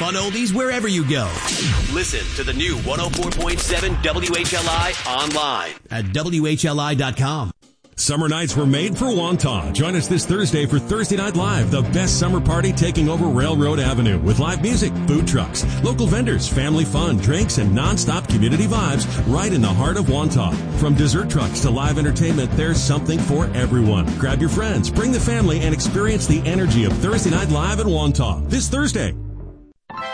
fun oldies wherever you go. Listen to the new 104.7 WHLI online at WHLI.com. Summer nights were made for Wantagh. Join us this Thursday for Thursday Night Live, the best summer party taking over Railroad Avenue with live music, food trucks, local vendors, family fun, drinks, and non-stop community vibes right in the heart of Wantagh. From dessert trucks to live entertainment, there's something for everyone. Grab your friends, bring the family, and experience the energy of Thursday Night Live at Wantagh this Thursday.